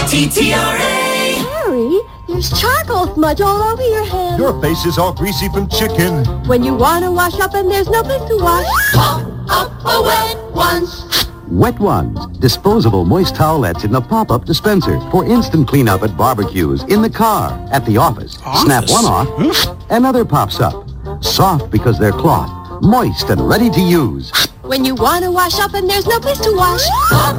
TTRA. Harry, there's charcoal smudge all over your hands. Your face is all greasy from chicken. When you want to wash up and there's no place to wash. Pop up a Wet Ones. Wet Ones. Disposable moist towelettes in the pop-up dispenser for instant cleanup at barbecues, in the car, at the office. Snap one off, another pops up. Soft because they're cloth, moist and ready to use. When you want to wash up and there's no place to wash. Pop